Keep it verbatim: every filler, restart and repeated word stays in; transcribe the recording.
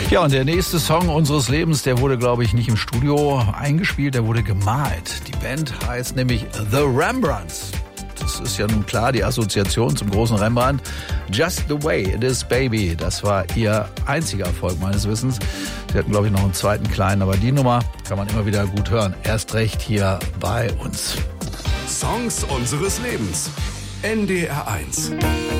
Ja, und der nächste Song unseres Lebens, der wurde, glaube ich, nicht im Studio eingespielt, der wurde gemalt. Die Band heißt nämlich The Rembrandts. Das ist ja nun klar die Assoziation zum großen Rembrandt. Just the Way It Is, Baby. Das war ihr einziger Erfolg meines Wissens. Sie hatten, glaube ich, noch einen zweiten kleinen, aber die Nummer kann man immer wieder gut hören. Erst recht hier bei uns. Songs unseres Lebens. N D R eins.